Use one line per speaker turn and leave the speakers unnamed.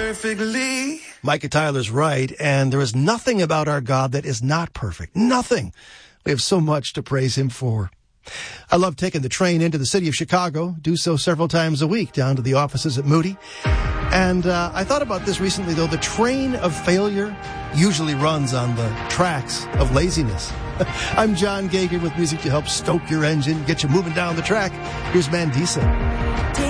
perfectly.
Micah Tyler's right, and there is nothing about our God that is not perfect. Nothing. We have so much to praise him for. I love taking the train into the city of Chicago, do so several times a week, down to the offices at Moody. And I thought about this recently, though. The train of failure usually runs on the tracks of laziness. I'm John Gager with music to help stoke your engine, get you moving down the track. Here's Mandisa.